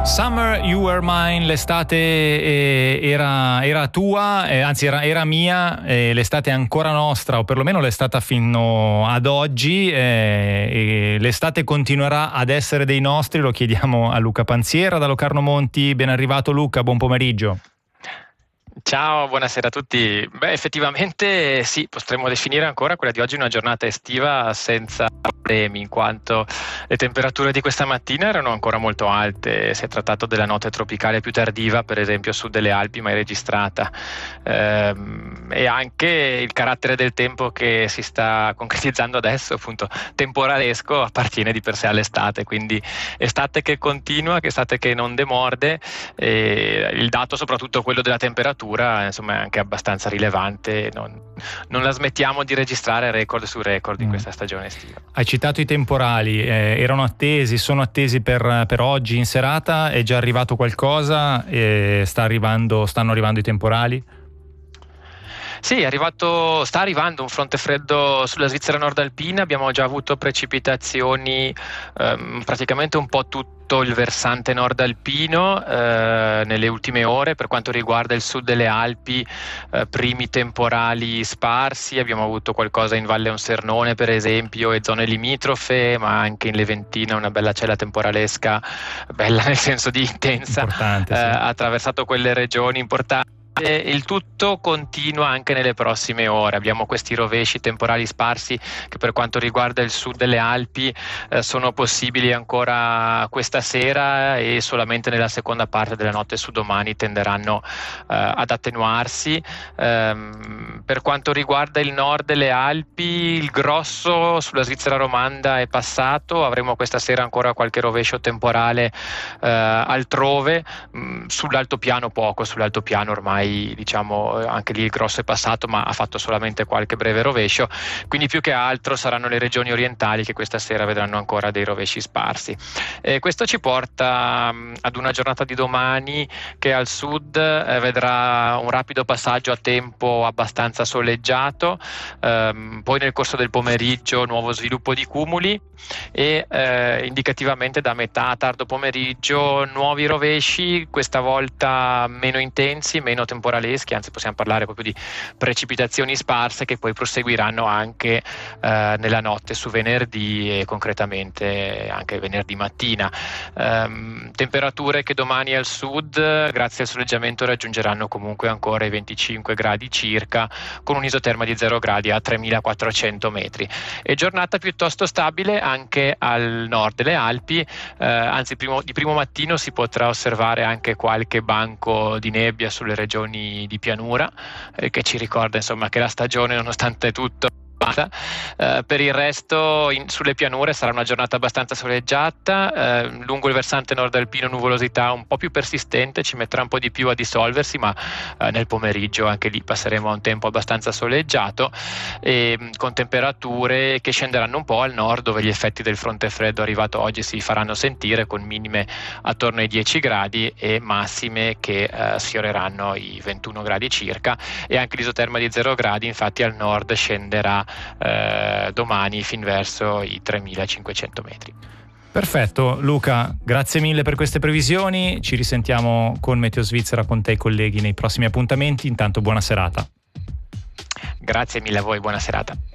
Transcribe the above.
Summer You Were Mine, l'estate era tua, anzi era mia, l'estate è ancora nostra, o perlomeno l'estate fino ad oggi, e l'estate continuerà ad essere dei nostri. Lo chiediamo a Luca Panziera da Locarno Monti. Ben arrivato Luca, buon pomeriggio. Ciao, buonasera a tutti. Effettivamente sì, potremmo definire ancora quella di oggi una giornata estiva senza problemi, in quanto le temperature di questa mattina erano ancora molto alte. Si è trattato della notte tropicale più tardiva, per esempio a sud delle Alpi, mai registrata, e anche il carattere del tempo che si sta concretizzando adesso, appunto temporalesco, appartiene di per sé all'estate, quindi estate che continua, che estate che non demorde. Il dato, soprattutto quello della temperatura, insomma, è anche abbastanza rilevante. Non la smettiamo di registrare record su record in questa stagione estiva. Hai citato i temporali, erano attesi, sono attesi per oggi in serata. È già arrivato qualcosa? Stanno arrivando i temporali? Sì, sta arrivando un fronte freddo sulla Svizzera nordalpina. Abbiamo già avuto precipitazioni praticamente un po' tutto il versante nordalpino nelle ultime ore. Per quanto riguarda il sud delle Alpi, primi temporali sparsi, abbiamo avuto qualcosa in Valle Onsernone per esempio e zone limitrofe, ma anche in Leventina una bella cella temporalesca, bella nel senso di intensa, sì. Ha attraversato quelle regioni importanti. Il tutto continua anche nelle prossime ore. Abbiamo questi rovesci temporali sparsi che per quanto riguarda il sud delle Alpi sono possibili ancora questa sera e solamente nella seconda parte della notte su domani tenderanno ad attenuarsi. Per quanto riguarda il nord delle Alpi, il grosso sulla Svizzera romanda è passato. Avremo questa sera ancora qualche rovescio temporale altrove, sull'altopiano poco, sull'altopiano ormai diciamo anche lì il grosso è passato, ma ha fatto solamente qualche breve rovescio, quindi più che altro saranno le regioni orientali che questa sera vedranno ancora dei rovesci sparsi. Questo ci porta ad una giornata di domani che al sud vedrà un rapido passaggio a tempo abbastanza soleggiato, poi nel corso del pomeriggio nuovo sviluppo di cumuli e indicativamente da metà a tardo pomeriggio nuovi rovesci, questa volta meno intensi, meno temporaleschi, anzi possiamo parlare proprio di precipitazioni sparse che poi proseguiranno anche nella notte su venerdì e concretamente anche venerdì mattina. Temperature che domani al sud, grazie al soleggiamento, raggiungeranno comunque ancora i 25 gradi circa, con un'isoterma di 0 gradi a 3400 metri. E giornata piuttosto stabile anche al nord delle Alpi, anzi di primo mattino si potrà osservare anche qualche banco di nebbia sulle regioni di pianura, che ci ricorda insomma che la stagione nonostante tutto. Per il resto sulle pianure sarà una giornata abbastanza soleggiata, lungo il versante nord alpino nuvolosità un po' più persistente, ci metterà un po' di più a dissolversi, ma nel pomeriggio anche lì passeremo a un tempo abbastanza soleggiato e con temperature che scenderanno un po' al nord, dove gli effetti del fronte freddo arrivato oggi si faranno sentire, con minime attorno ai 10 gradi e massime che sfioreranno i 21 gradi circa, e anche l'isoterma di 0 gradi infatti al nord scenderà domani fin verso i 3500 metri. Perfetto Luca, grazie mille per queste previsioni, ci risentiamo con Meteo Svizzera, con te e i colleghi nei prossimi appuntamenti. Intanto buona serata. Grazie mille a voi, buona serata.